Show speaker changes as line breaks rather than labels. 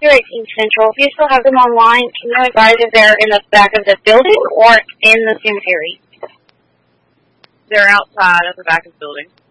218 Central. If you still have them online, can you advise if they're in the back of the building or in the cemetery?
They're outside at the back of the building.